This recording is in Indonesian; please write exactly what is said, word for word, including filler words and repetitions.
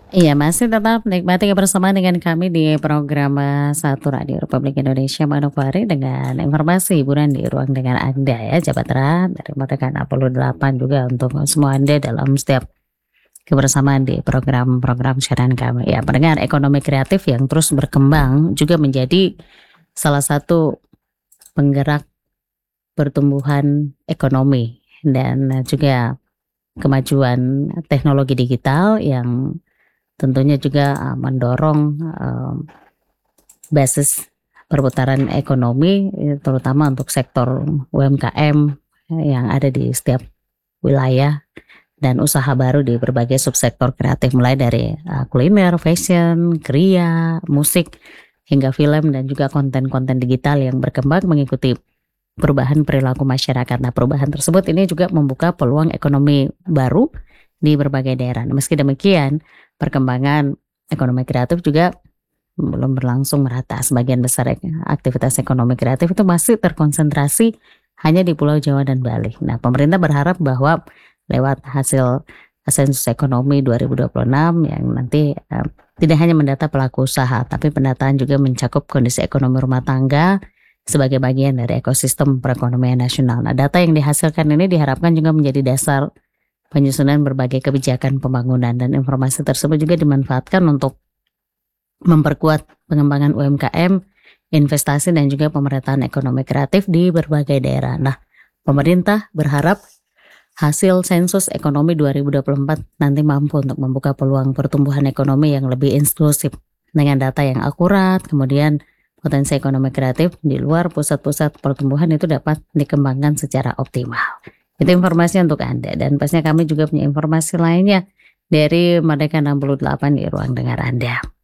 Iya, masih tetap nikmati kebersamaan dengan kami di program, eee, Satu Radio Republik Indonesia Manokwari dengan informasi hiburan di ruang dengar Anda ya, jabat erat dari Merdeka enam puluh delapan juga untuk semua Anda dalam setiap kebersamaan di program-program siaran kami. Ya, pendengar, ekonomi kreatif yang terus berkembang juga menjadi salah satu penggerak pertumbuhan ekonomi dan eh, juga kemajuan teknologi digital yang tentunya juga, eee, mendorong, eee, basis perputaran ekonomi, eee, terutama untuk sektor U M K M yang ada di setiap wilayah dan usaha baru di berbagai subsektor kreatif mulai dari, eee, kuliner, fashion, kriya, musik, hingga film dan juga konten-konten digital yang berkembang mengikuti perubahan perilaku masyarakat. Nah, perubahan tersebut ini juga membuka peluang ekonomi baru di berbagai daerah. Nah, meski demikian, perkembangan ekonomi kreatif juga belum berlangsung merata. Sebagian besar ek- aktivitas ekonomi kreatif itu masih terkonsentrasi hanya di Pulau Jawa dan Bali. Nah, pemerintah berharap bahwa lewat hasil sensus ekonomi dua ribu dua puluh enam yang nanti eh, tidak hanya mendata pelaku usaha, tapi pendataan juga mencakup kondisi ekonomi rumah tangga sebagai bagian dari ekosistem perekonomian nasional. Nah, data yang dihasilkan ini diharapkan juga menjadi dasar penyusunan berbagai kebijakan pembangunan dan informasi tersebut juga dimanfaatkan untuk memperkuat pengembangan U M K M, investasi dan juga pemerataan ekonomi kreatif di berbagai daerah. Nah, pemerintah berharap hasil sensus ekonomi dua ribu dua puluh empat nanti mampu untuk membuka peluang pertumbuhan ekonomi yang lebih inklusif dengan data yang akurat, kemudian potensi ekonomi kreatif di luar pusat-pusat pertumbuhan itu dapat dikembangkan secara optimal. Itu informasi untuk Anda dan pastinya kami juga punya informasi lainnya dari Merdeka enam puluh delapan di ruang dengar Anda.